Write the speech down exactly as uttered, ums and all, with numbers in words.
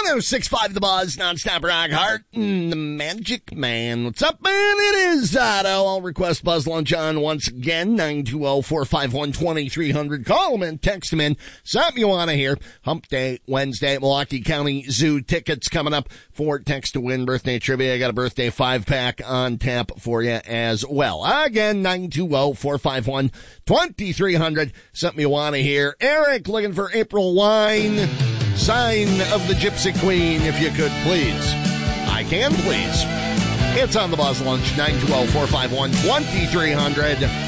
oh six point five The Buzz, nonstop rock, Heart, and the Magic Man. What's up, man? It is Otto. I'll request Buzz Lunch on once again, nine two zero, four five one, two three zero zero. Call them in, text them in, something you want to hear. Hump Day, Wednesday, Milwaukee County Zoo tickets coming up for Text to Win birthday trivia. I got a birthday five-pack on tap for you as well. Again, nine two zero, four five one, two three zero zero. Something you want to hear. Eric looking for April Wine. Sign of the Gypsy Queen, if you could, please. I can, please. It's on the Buzz Lunch, nine two zero, four five one, two three zero zero.